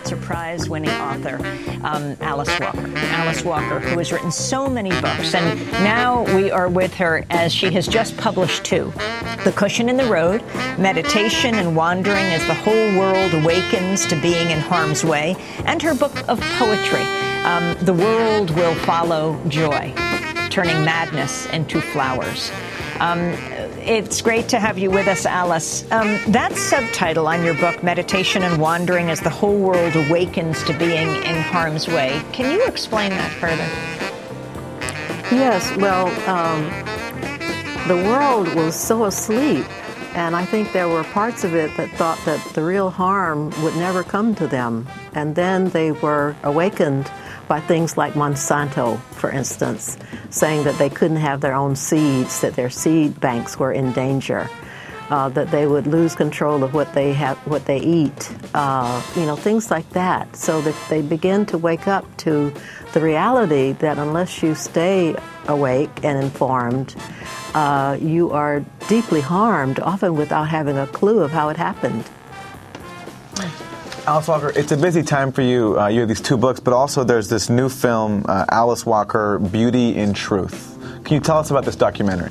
Pulitzer Prize-winning author, Alice Walker. Alice Walker, who has written so many books, and now we are with her as she has just published two. The Cushion in the Road, Meditation and Wandering as the Whole World Awakens to Being in Harm's Way, and her book of poetry, The World Will Follow Joy, Turning Madness into Flowers. It's great to have you with us, Alice. That subtitle on your book, Meditation and Wandering as the Whole World Awakens to Being in Harm's Way, can you explain that further? Yes, well, the world was so asleep, and I think there were parts of it that thought that the real harm would never come to them. And then they were awakened by things like Monsanto, for instance, saying that they couldn't have their own seeds, that their seed banks were in danger, that they would lose control of what they eat, things like that. So that they begin to wake up to the reality that unless you stay awake and informed, you are deeply harmed, often without having a clue of how it happened. Alice Walker, it's a busy time for you. You have these two books, but also there's this new film, Alice Walker, Beauty in Truth. Can you tell us about this documentary?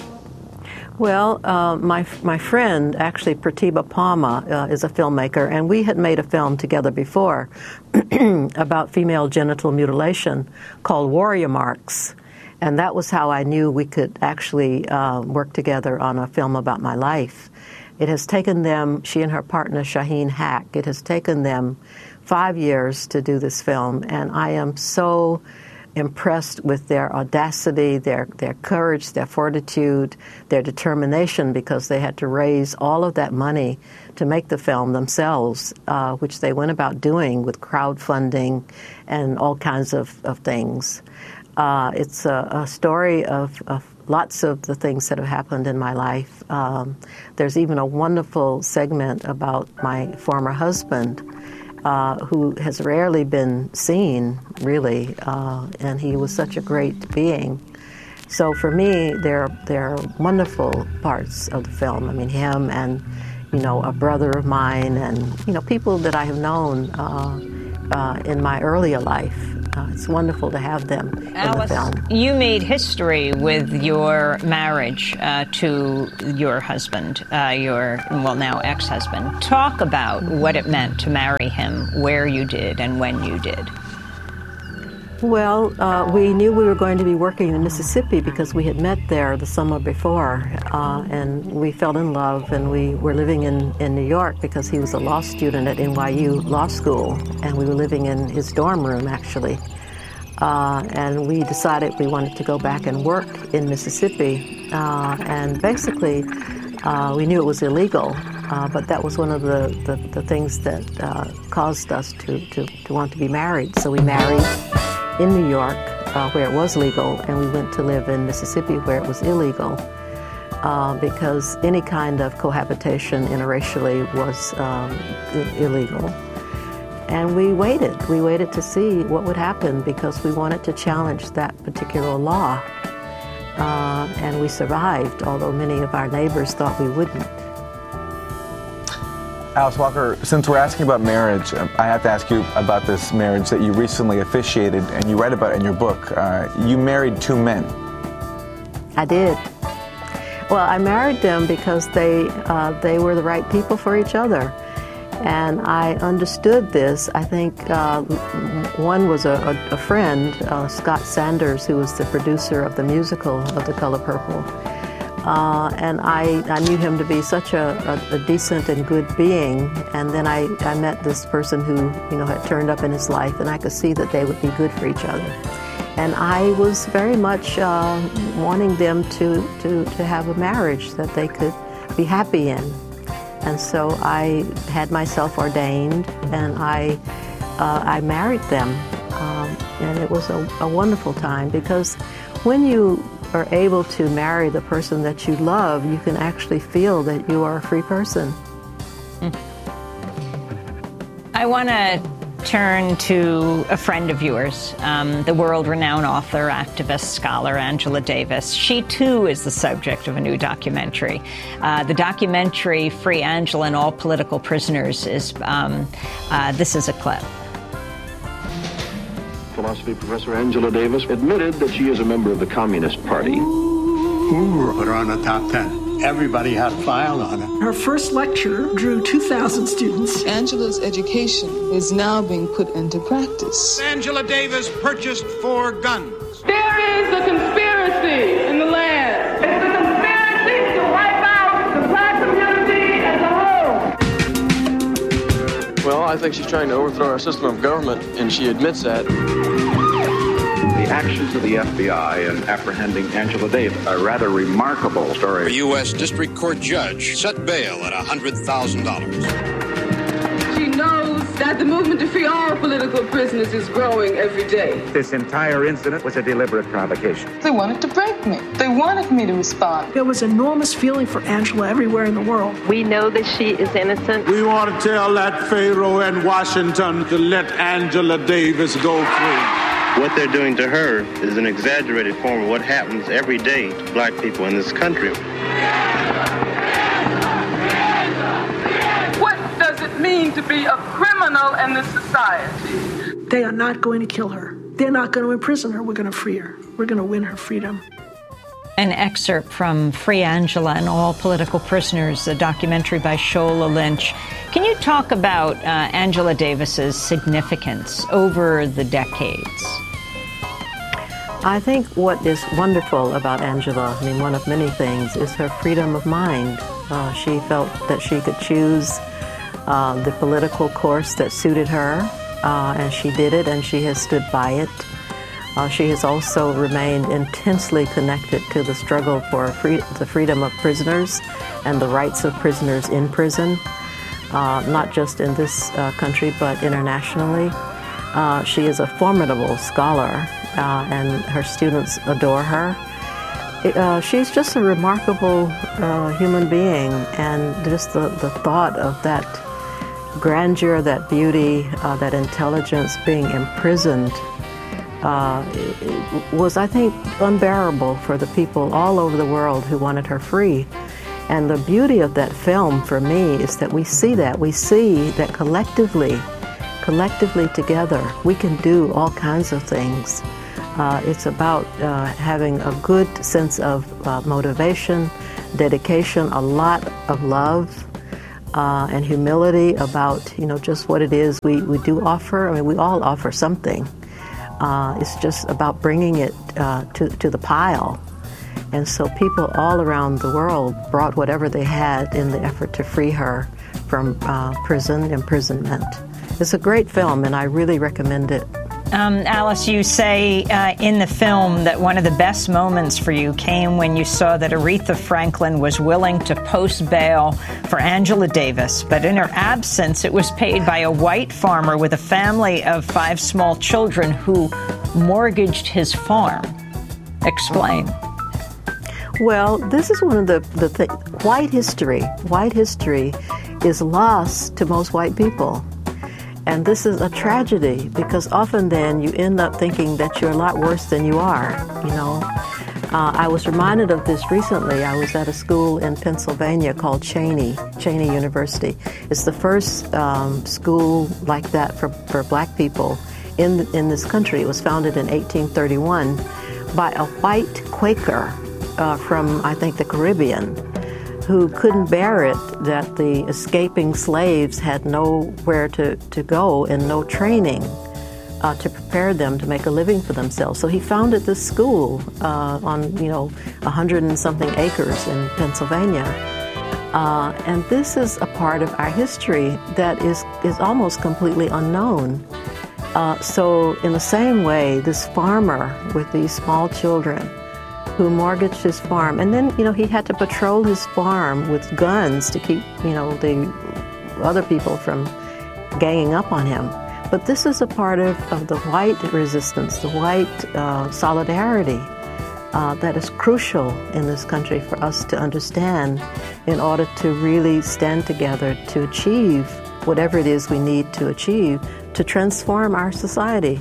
Well, my friend, actually, Pratibha Palma, is a filmmaker, and we had made a film together before about female genital mutilation called Warrior Marks. And that was how I knew we could actually work together on a film about my life. It has taken them, she and her partner Shaheen Haque, it has taken them 5 years to do this film, and I am so impressed with their audacity, their courage, their fortitude, their determination, because they had to raise all of that money to make the film themselves, which they went about doing with crowdfunding and all kinds of things. It's a story of lots of the things that have happened in my life. There's even a wonderful segment about my former husband, who has rarely been seen, really, and he was such a great being. So for me, there are wonderful parts of the film. I mean, him and, a brother of mine and, people that I have known in my earlier life. It's wonderful to have them in the film. You made history with your marriage to your husband, now ex-husband. Talk about what it meant to marry him, where you did, and when you did. Well, we knew we were going to be working in Mississippi because we had met there the summer before, and we fell in love, and we were living in New York because he was a law student at NYU Law School, and we were living in his dorm room, actually. And we decided we wanted to go back and work in Mississippi, and basically we knew it was illegal, but that was one of the things that caused us to want to be married. So we married in New York, where it was legal, and we went to live in Mississippi where it was illegal, because any kind of cohabitation interracially was illegal. And we waited to see what would happen because we wanted to challenge that particular law. And we survived, although many of our neighbors thought we wouldn't. Alice Walker, since we're asking about marriage, I have to ask you about this marriage that you recently officiated and you write about in your book. You married two men. I did. Well, I married them because they were the right people for each other. And I understood this. I think one was a friend, Scott Sanders, who was the producer of the musical of The Color Purple. And I knew him to be such a decent and good being. And then I met this person who, had turned up in his life, and I could see that they would be good for each other. And I was very much wanting them to have a marriage that they could be happy in. And so I had myself ordained, and I married them. And it was a wonderful time, because when you are able to marry the person that you love, you can actually feel that you are a free person. I want to turn to a friend of yours, the world-renowned author, activist, scholar, Angela Davis. She, too, is the subject of a new documentary. The documentary, Free Angela and All Political Prisoners, is, this is a clip. Philosophy professor Angela Davis admitted that she is a member of the Communist Party. Who put her on the top 10? Everybody had a file on it. Her first lecture drew 2,000 students. Angela's education is now being put into practice. Angela Davis purchased 4 guns. There is a conspiracy in the land. It's a conspiracy to wipe out the black community as a whole. Well, I think she's trying to overthrow our system of government, and she admits that. The actions of the FBI in apprehending Angela Davis are a rather remarkable story. A U.S. District Court judge set bail at $100,000. She knows that the movement to free all political prisoners is growing every day. This entire incident was a deliberate provocation. They wanted to break me. They wanted me to respond. There was enormous feeling for Angela everywhere in the world. We know that she is innocent. We want to tell that Pharaoh in Washington to let Angela Davis go free. What they're doing to her is an exaggerated form of what happens every day to black people in this country. What does it mean to be a criminal in this society? They are not going to kill her. They're not going to imprison her. We're going to free her. We're going to win her freedom. An excerpt from Free Angela and All Political Prisoners, a documentary by Shola Lynch. Can you talk about Angela Davis's significance over the decades? I think what is wonderful about Angela, I mean, one of many things, is her freedom of mind. She felt that she could choose the political course that suited her, and she did it, and she has stood by it. She has also remained intensely connected to the struggle for the freedom of prisoners and the rights of prisoners in prison, not just in this country, but internationally. She is a formidable scholar, and her students adore her. She's just a remarkable human being, and just the thought of that grandeur, that beauty, that intelligence being imprisoned was, I think, unbearable for the people all over the world who wanted her free. And the beauty of that film for me is that we see that collectively together, we can do all kinds of things. It's about having a good sense of motivation, dedication, a lot of love, and humility about, just what it is we do offer. I mean, we all offer something. It's just about bringing it to the pile. And so people all around the world brought whatever they had in the effort to free her from imprisonment. It's a great film, and I really recommend it. Alice, you say in the film that one of the best moments for you came when you saw that Aretha Franklin was willing to post bail for Angela Davis, but in her absence, it was paid by a white farmer with a family of 5 small children who mortgaged his farm. Explain. Well, this is one of the things. White history is lost to most white people. And this is a tragedy, because often then you end up thinking that you're a lot worse than you are, I was reminded of this recently. I was at a school in Pennsylvania called Cheney University. It's the first school like that for black people in this country. It was founded in 1831 by a white Quaker from, I think, the Caribbean, who couldn't bear it that the escaping slaves had nowhere to go and no training to prepare them to make a living for themselves. So he founded this school on 100 and something acres in Pennsylvania. And this is a part of our history that is almost completely unknown. So in the same way, this farmer with these small children who mortgaged his farm, and then he had to patrol his farm with guns to keep the other people from ganging up on him. But this is a part of the white resistance, the white solidarity that is crucial in this country for us to understand in order to really stand together to achieve whatever it is we need to achieve to transform our society.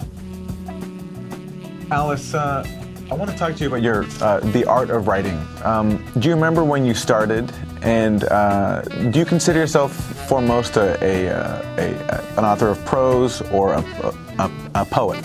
Alice, I want to talk to you about your the art of writing. Do you remember when you started, and do you consider yourself foremost an author of prose or a poet?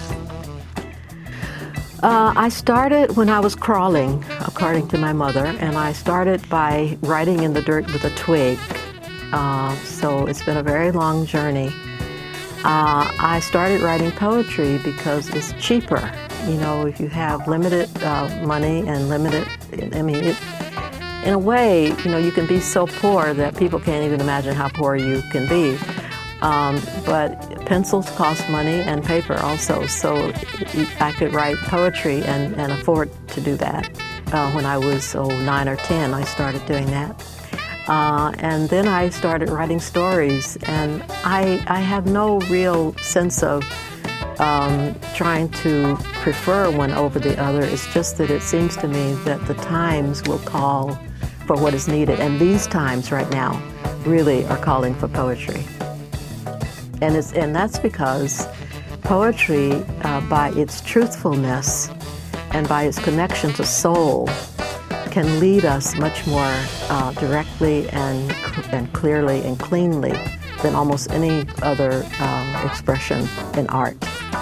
I started when I was crawling, according to my mother, and I started by writing in the dirt with a twig. So it's been a very long journey. I started writing poetry because it's cheaper. You know, if you have limited money and limited, in a way, you know, you can be so poor that people can't even imagine how poor you can be. But pencils cost money and paper also, so I could write poetry and afford to do that. When I was 9 or 10, I started doing that. And then I started writing stories, and I have no real sense of trying to prefer one over the other. It's just that it seems to me that the times will call for what is needed, and these times right now really are calling for poetry. And that's because poetry, by its truthfulness and by its connection to soul, can lead us much more directly and clearly and cleanly than almost any other expression in art.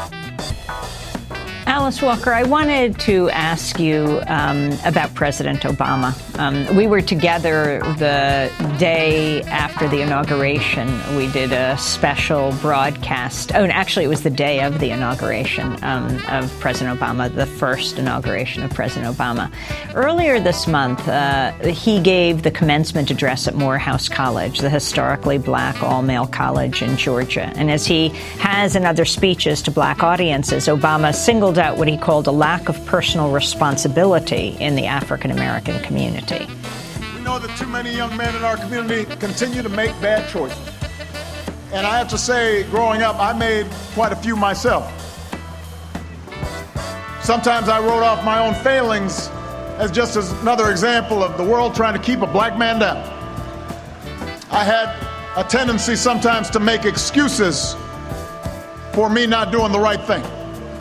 Alice Walker, I wanted to ask you about President Obama. We were together the day after the inauguration. We did a special broadcast. Oh, and actually, it was the day of the inauguration of President Obama, the first inauguration of President Obama. Earlier this month, he gave the commencement address at Morehouse College, the historically black all-male college in Georgia. And as he has in other speeches to black audiences, Obama singled out what he called a lack of personal responsibility in the African-American community. We know that too many young men in our community continue to make bad choices. And I have to say, growing up, I made quite a few myself. Sometimes I wrote off my own failings as just as another example of the world trying to keep a black man down. I had a tendency sometimes to make excuses for me not doing the right thing.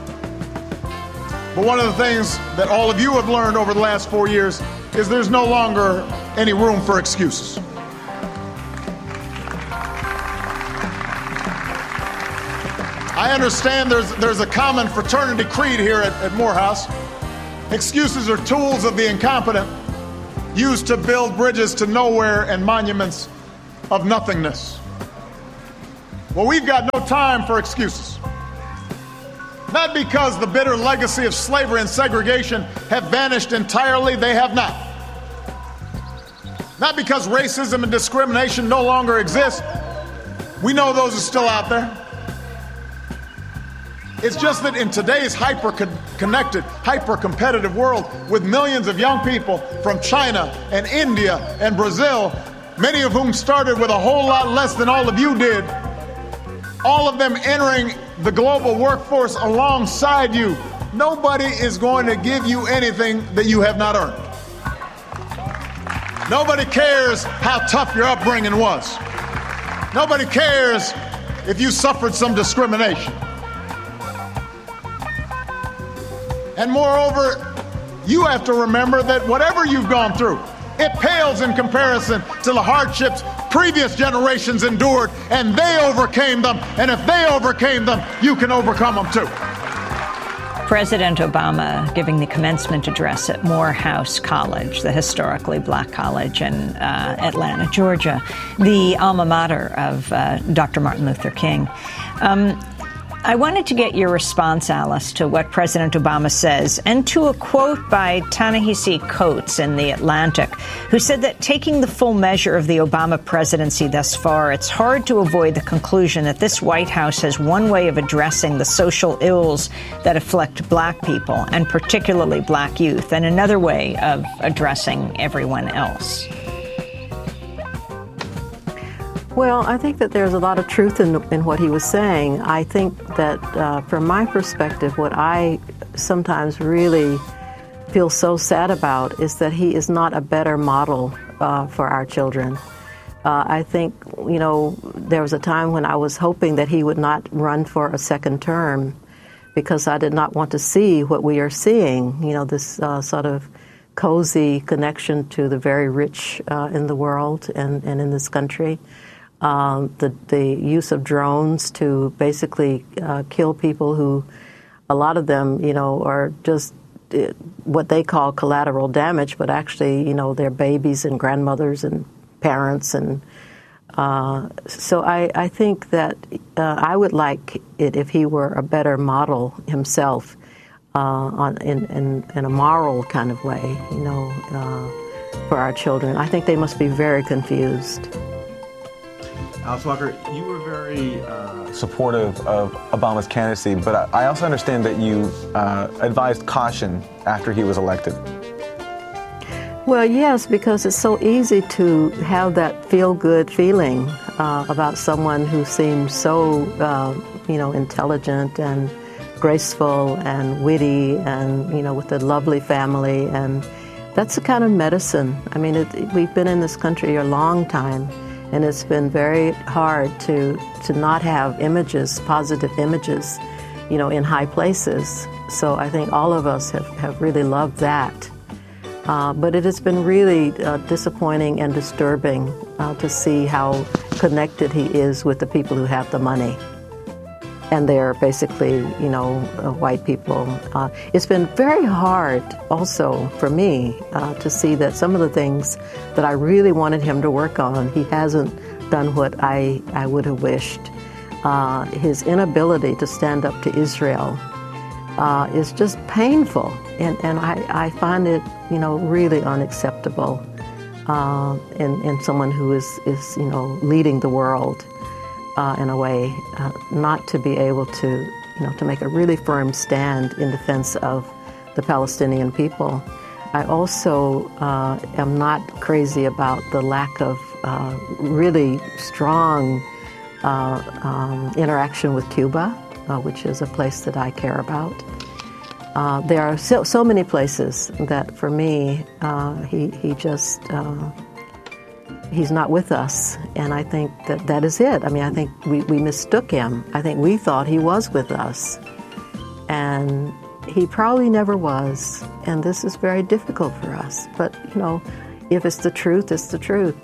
But one of the things that all of you have learned over the last 4 years is there's no longer any room for excuses. I understand there's a common fraternity creed here at Morehouse. Excuses are tools of the incompetent used to build bridges to nowhere and monuments of nothingness. Well, we've got no time for excuses. Not because the bitter legacy of slavery and segregation have vanished entirely, they have not. Not because racism and discrimination no longer exist. We know those are still out there. It's just that in today's hyper-connected, hyper-competitive world, with millions of young people from China and India and Brazil, many of whom started with a whole lot less than all of you did, all of them entering the global workforce alongside you, nobody is going to give you anything that you have not earned. Nobody cares how tough your upbringing was. Nobody cares if you suffered some discrimination. And moreover, you have to remember that whatever you've gone through, it pales in comparison to the hardships previous generations endured, and they overcame them. And if they overcame them, you can overcome them too. President Obama giving the commencement address at Morehouse College, the historically black college in Atlanta, Georgia, the alma mater of Dr. Martin Luther King. I wanted to get your response, Alice, to what President Obama says, and to a quote by Ta-Nehisi Coates in The Atlantic, who said that taking the full measure of the Obama presidency thus far, it's hard to avoid the conclusion that this White House has one way of addressing the social ills that afflict black people, and particularly black youth, and another way of addressing everyone else. Well, I think that there's a lot of truth in what he was saying. I think that from my perspective, what I sometimes really feel so sad about is that he is not a better model for our children. I think, there was a time when I was hoping that he would not run for a second term because I did not want to see what we are seeing, this sort of cozy connection to the very rich in the world and in this country. The use of drones to basically kill people who, a lot of them, are just what they call collateral damage, but actually, they're babies and grandmothers and parents. And so I think that I would like it if he were a better model himself in a moral kind of way, for our children. I think they must be very confused. Alice Walker, you were very supportive of Obama's candidacy, but I also understand that you advised caution after he was elected. Well, yes, because it's so easy to have that feel-good feeling about someone who seems so, intelligent and graceful and witty and, with a lovely family. And that's the kind of medicine. I mean, we've been in this country a long time, and it's been very hard to not have images, positive images, in high places. So I think all of us have really loved that. But it has been really disappointing and disturbing to see how connected he is with the people who have the money. And they're basically, white people. It's been very hard also for me to see that some of the things that I really wanted him to work on, he hasn't done what I would have wished. His inability to stand up to Israel is just painful. And I find it, really unacceptable in someone who is leading the world. In a way, not to be able to, to make a really firm stand in defense of the Palestinian people. I also am not crazy about the lack of really strong interaction with Cuba, which is a place that I care about. There are so many places that, for me, he just... he's not with us, and I think that is it. I mean, I think we mistook him. I think we thought he was with us, and he probably never was, and this is very difficult for us. But, if it's the truth, it's the truth.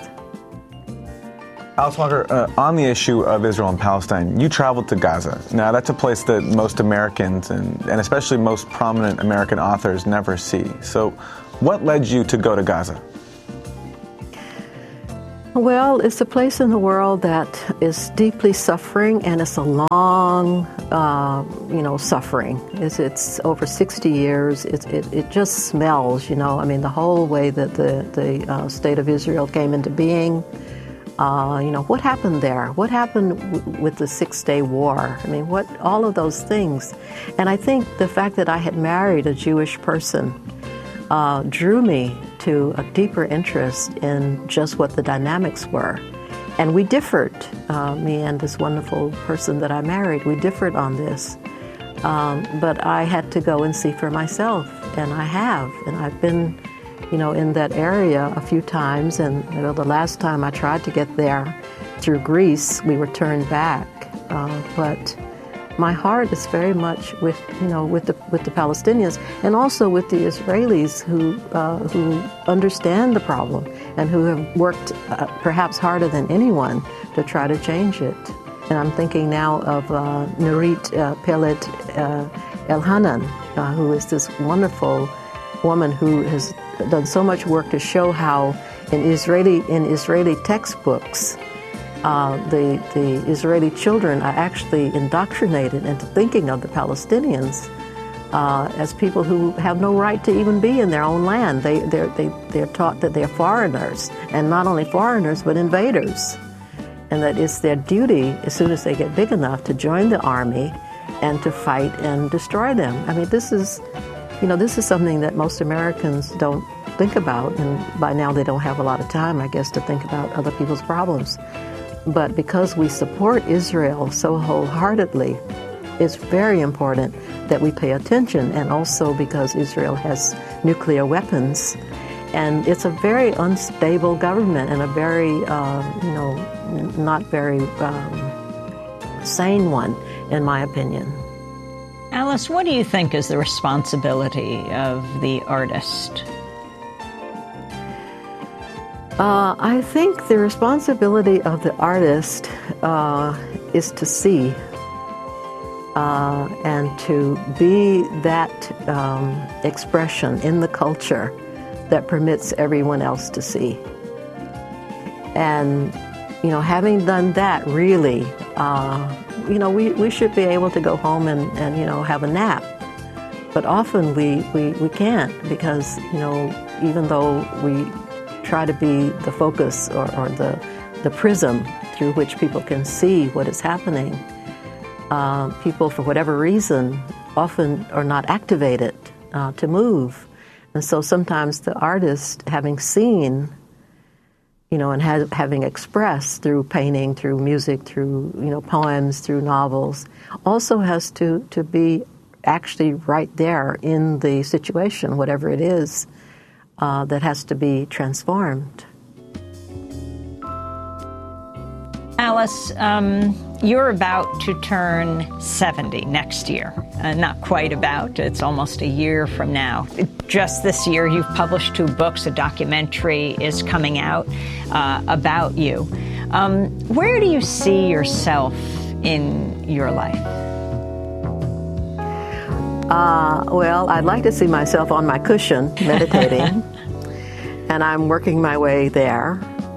Alice Walker, on the issue of Israel and Palestine, you traveled to Gaza. Now, that's a place that most Americans, and especially most prominent American authors, never see. So what led you to go to Gaza? Well, it's a place in the world that is deeply suffering, and it's a long, suffering. It's over 60 years. It just smells, I mean, the whole way that the State of Israel came into being. What happened there? What happened with the 6-Day War? I mean, all of those things. And I think the fact that I had married a Jewish person drew me to a deeper interest in just what the dynamics were. And we differed, me and this wonderful person that I married, we differed on this. But I had to go and see for myself, and I have. And I've been, in that area a few times, and the last time I tried to get there through Greece, we were turned back. But my heart is very much with the Palestinians, and also with the Israelis who understand the problem and who have worked perhaps harder than anyone to try to change it. And I'm thinking now of Nurit Peled Elhanan, who is this wonderful woman who has done so much work to show how in Israeli textbooks, the Israeli children are actually indoctrinated into thinking of the Palestinians as people who have no right to even be in their own land. They're taught that they're foreigners, and not only foreigners, but invaders, and that it's their duty, as soon as they get big enough, to join the army and to fight and destroy them. I mean, this is something that most Americans don't think about, and by now they don't have a lot of time, I guess, to think about other people's problems. But because we support Israel so wholeheartedly, it's very important that we pay attention, and also because Israel has nuclear weapons, and it's a very unstable government and a very, not very sane one, in my opinion. Alice, what do you think is the responsibility of the artist? I think the responsibility of the artist is to see and to be that expression in the culture that permits everyone else to see. And, having done that, really, we should be able to go home and have a nap. But often we can't because, even though we try to be the focus or the prism through which people can see what is happening, people, for whatever reason, often are not activated to move. And so sometimes the artist, having seen, and having expressed through painting, through music, through, poems, through novels, also has to be actually right there in the situation, whatever it is, that has to be transformed. Alice, you're about to turn 70 next year. Not quite about, it's almost a year from now. Just this year, you've published 2 books. A documentary is coming out about you. Where do you see yourself in your life? Well, I'd like to see myself on my cushion, meditating, and I'm working my way there.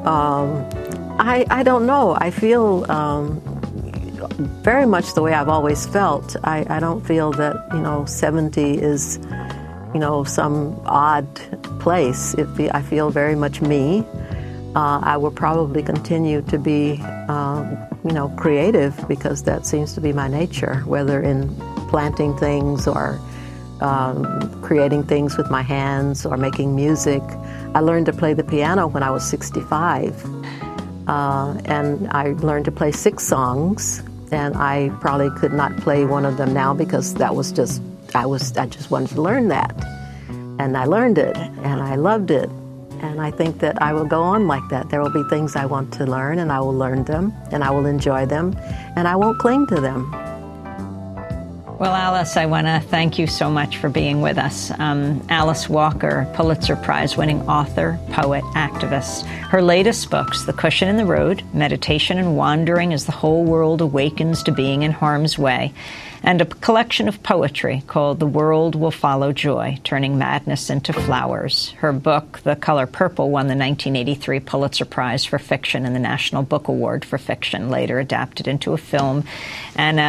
I don't know. I feel very much the way I've always felt. I don't feel that, 70 is, some odd place. I feel very much me. I will probably continue to be, creative because that seems to be my nature, whether in planting things or creating things with my hands or making music. I learned to play the piano when I was 65. And I learned to play 6 songs, and I probably could not play one of them now because I just wanted to learn that. And I learned it, and I loved it. And I think that I will go on like that. There will be things I want to learn, and I will learn them, and I will enjoy them, and I won't cling to them. Well, Alice, I want to thank you so much for being with us. Alice Walker, Pulitzer Prize-winning author, poet, activist. Her latest books, The Cushion in the Road, Meditation and Wandering as the Whole World Awakens to Being in Harm's Way, and a collection of poetry called The World Will Follow Joy, Turning Madness into Flowers. Her book, The Color Purple, won the 1983 Pulitzer Prize for Fiction and the National Book Award for Fiction, later adapted into a film. And